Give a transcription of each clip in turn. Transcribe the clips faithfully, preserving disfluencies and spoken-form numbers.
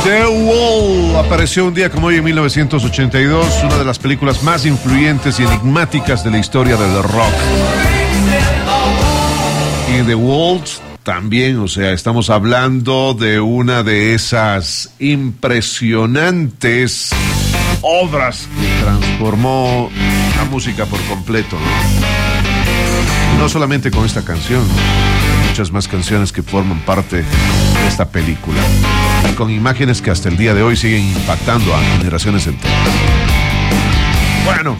The Wall apareció un día como hoy en mil novecientos ochenta y dos, una de las películas más influyentes y enigmáticas de la historia del rock. Y The Wall también, o sea, estamos hablando de una de esas impresionantes obras que transformó la música por completo, ¿no? No solamente con esta canción, muchas más canciones que forman parte de esta película, y con imágenes que hasta el día de hoy siguen impactando a generaciones enteras. Bueno,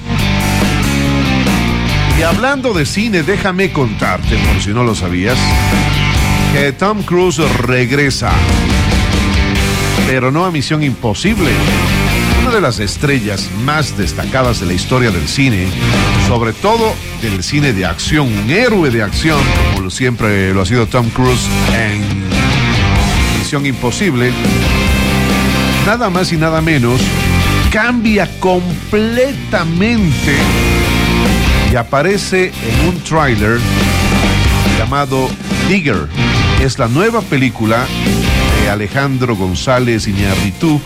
y hablando de cine, déjame contarte, por si no lo sabías, que Tom Cruise regresa, pero no a Misión Imposible. Una de las estrellas más destacadas de la historia del cine, sobre todo del cine de acción, un héroe de acción, como siempre lo ha sido Tom Cruise en Misión Imposible, nada más y nada menos, cambia completamente y aparece en un tráiler llamado Digger. Es la nueva película de Alejandro González Iñárritu,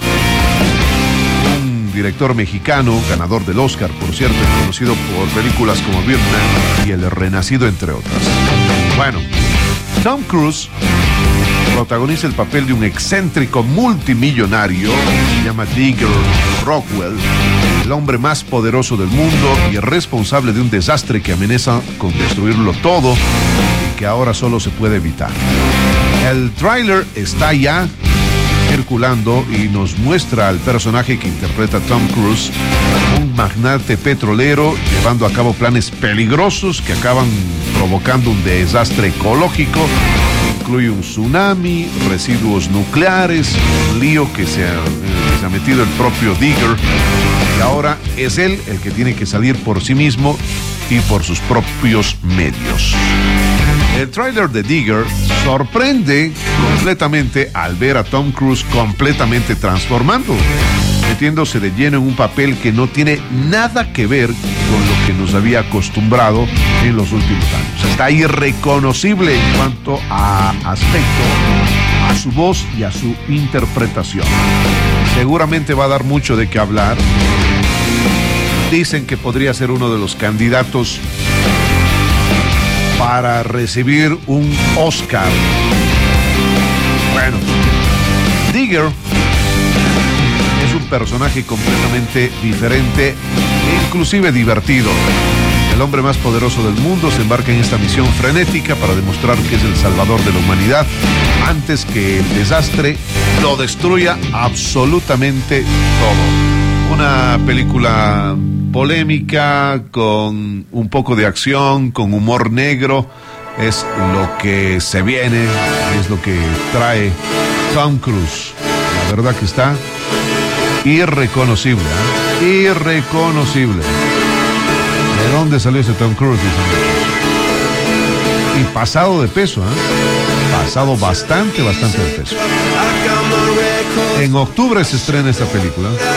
un director mexicano, ganador del Oscar, por cierto, conocido por películas como Birdman y El Renacido, entre otras. Bueno, Tom Cruise protagoniza el papel de un excéntrico multimillonario, se llama Digger Rockwell, el hombre más poderoso del mundo y responsable de un desastre que amenaza con destruirlo todo y que ahora solo se puede evitar. El tráiler está ya circulando y nos muestra al personaje que interpreta Tom Cruise, un magnate petrolero llevando a cabo planes peligrosos que acaban provocando un desastre ecológico. Incluye un tsunami, residuos nucleares, un lío que se ha, eh, se ha metido el propio Digger, y ahora es él el que tiene que salir por sí mismo y por sus propios medios. El tráiler de Digger sorprende completamente al ver a Tom Cruise completamente transformando, metiéndose de lleno en un papel que no tiene nada que ver con lo que nos había acostumbrado en los últimos años. Está irreconocible en cuanto a aspecto, a su voz y a su interpretación. Seguramente va a dar mucho de qué hablar. Dicen que podría ser uno de los candidatos para recibir un Oscar. Bueno, Digger es un personaje completamente diferente e inclusive divertido. El hombre más poderoso del mundo se embarca en esta misión frenética para demostrar que es el salvador de la humanidad antes que el desastre lo destruya absolutamente todo. Una película polémica, con un poco de acción, con humor negro, es lo que se viene, es lo que trae Tom Cruise. La verdad que está irreconocible, ¿eh? Irreconocible. ¿De dónde salió ese Tom Cruise? Y pasado de peso, ¿eh? Pasado bastante, bastante de peso. En octubre se estrena esta película.